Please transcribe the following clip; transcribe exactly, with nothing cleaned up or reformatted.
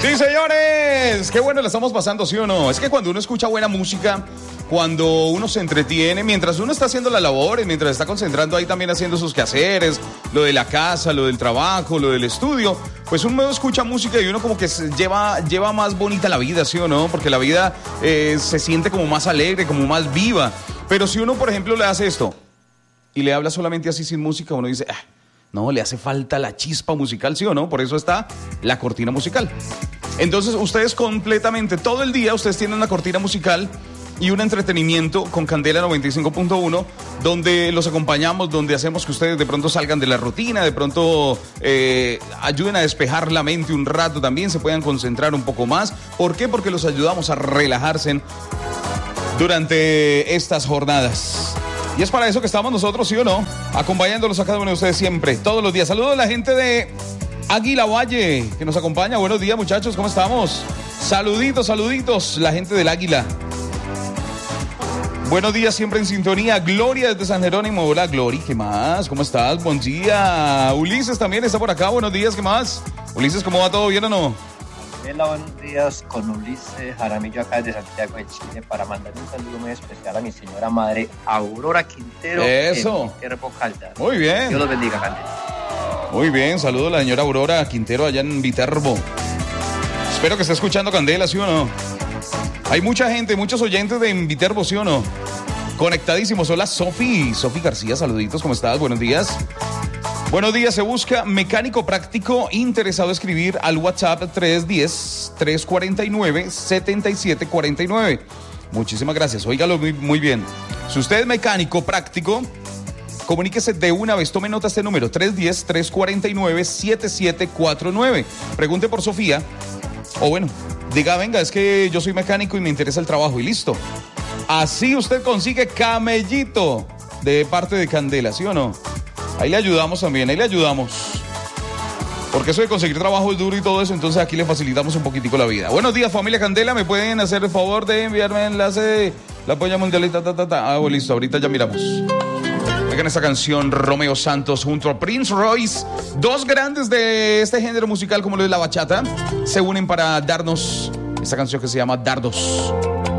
Sí, señores, qué bueno la estamos pasando, ¿sí o no? Es que cuando uno escucha buena música, cuando uno se entretiene, mientras uno está haciendo la labor, mientras está concentrando ahí también haciendo sus quehaceres, lo de la casa, lo del trabajo, lo del estudio, pues uno escucha música y uno como que se lleva, lleva más bonita la vida, ¿sí o no? Porque la vida eh, se siente como más alegre, como más viva. Pero si uno, por ejemplo, le hace esto y le habla solamente así sin música, uno dice, ah, no, le hace falta la chispa musical, ¿sí o no? Por eso está la cortina musical. Entonces, ustedes completamente, todo el día, ustedes tienen una cortina musical y un entretenimiento con Candela noventa y cinco punto uno, donde los acompañamos, donde hacemos que ustedes de pronto salgan de la rutina, de pronto eh, ayuden a despejar la mente un rato también, se puedan concentrar un poco más. ¿Por qué? Porque los ayudamos a relajarse durante estas jornadas. Y es para eso que estamos nosotros, ¿sí o no? Acompañándolos a cada uno de ustedes siempre, todos los días. Saludos a la gente de Águila Valle, que nos acompaña. Buenos días, muchachos, ¿cómo estamos? Saluditos, saluditos, la gente del Águila. Buenos días, siempre en sintonía. Gloria desde San Jerónimo. Hola, Glory, ¿qué más? ¿Cómo estás? Buen día. Ulises también está por acá. Buenos días, ¿qué más? Ulises, ¿cómo va todo? ¿Bien o no? Hola, buenos días, con Ulises Jaramillo acá desde Santiago de Chile para mandar un saludo muy especial a mi señora madre Aurora Quintero. Eso. En Viterbo, Caldas. Muy bien. Dios los bendiga, Candela. Muy bien, saludo a la señora Aurora Quintero allá en Viterbo. Espero que esté escuchando Candela, ¿sí o no? Hay mucha gente, muchos oyentes de Viterbo, ¿sí o no? Conectadísimos. Hola, Sofi. Sofi García, saluditos, ¿cómo estás? Buenos días. Buenos días, se busca mecánico práctico interesado en escribir al WhatsApp tres uno cero, tres cuatro nueve, siete siete cuatro nueve. Muchísimas gracias, óigalo muy, muy bien. Si usted es mecánico práctico, comuníquese de una vez, tome nota este número, tres uno cero, tres cuatro nueve, siete siete cuatro nueve. Pregunte por Sofía, o bueno, diga, venga, es que yo soy mecánico y me interesa el trabajo, y listo. Así usted consigue camellito de parte de Candela, ¿sí o no? Ahí le ayudamos también, ahí le ayudamos. Porque eso de conseguir trabajo es duro y todo eso, entonces aquí le facilitamos un poquitico la vida. Buenos días, familia Candela, ¿me pueden hacer el favor de enviarme el enlace de la polla mundial y ta, ta, ta, ta? Ah, bueno, listo, ahorita ya miramos. Oigan esta canción, Romeo Santos junto a Prince Royce. Dos grandes de este género musical como lo es la bachata se unen para darnos esta canción que se llama Dardos.